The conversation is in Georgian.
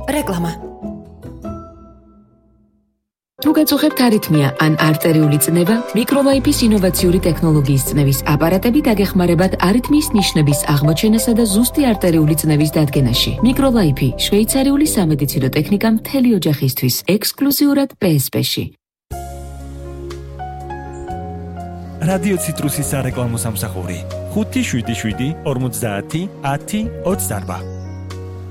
რეკლამა. თუ გაწუხებთ არითმია ან არტერიული წნევა, მიკროლაიფის ინოვაციური ტექნოლოგიის წნევის აპარატები დაგეხმარებათ არითმიის ნიშნების აღმოჩენასა და ზუსტი არტერიული წნევის დადგენაში. მიკროლაიფი შვეიცარიული სამედიცინო ტექნიკა მთელი ოჯახისთვის, ექსკლუზიურად PSP-ში. რადიო ციტრუსის სარეკლამო სამსახური 577 50 10 28.